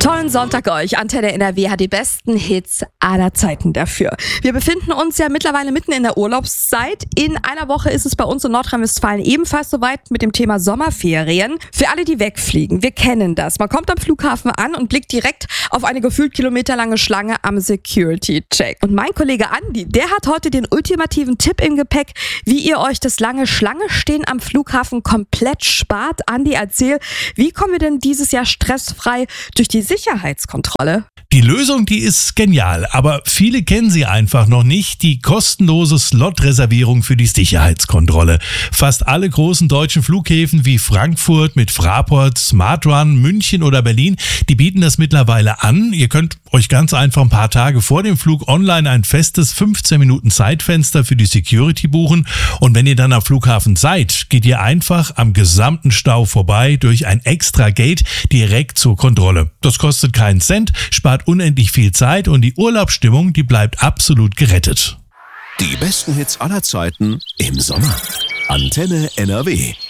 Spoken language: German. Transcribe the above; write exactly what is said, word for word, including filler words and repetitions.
Tollen Sonntag euch. Antenne N R W hat die besten Hits aller Zeiten dafür. Wir befinden uns ja mittlerweile mitten in der Urlaubszeit. In einer Woche ist es bei uns in Nordrhein-Westfalen ebenfalls soweit mit dem Thema Sommerferien. Für alle, die wegfliegen, wir kennen das. Man kommt am Flughafen an und blickt direkt auf eine gefühlt kilometerlange Schlange am Security-Check. Und mein Kollege Andi, der hat heute den ultimativen Tipp im Gepäck, wie ihr euch das lange Schlange-Stehen am Flughafen komplett spart. Andi, erzähl, wie kommen wir denn dieses Jahr stressfrei durch die Sicherheitskontrolle? Die Lösung, die ist genial, aber viele kennen sie einfach noch nicht. Die kostenlose Slot-Reservierung für die Sicherheitskontrolle. Fast alle großen deutschen Flughäfen wie Frankfurt mit Fraport, SmartRun, München oder Berlin, die bieten das mittlerweile an. Ihr könnt euch ganz einfach ein paar Tage vor dem Flug online ein festes fünfzehn Minuten Zeitfenster für die Security buchen. Und wenn ihr dann am Flughafen seid, geht ihr einfach am gesamten Stau vorbei durch ein extra Gate direkt zur Kontrolle. Das kostet keinen Cent, spart unendlich viel Zeit und die Urlaubsstimmung, die bleibt absolut gerettet. Die besten Hits aller Zeiten im Sommer. Antenne N R W.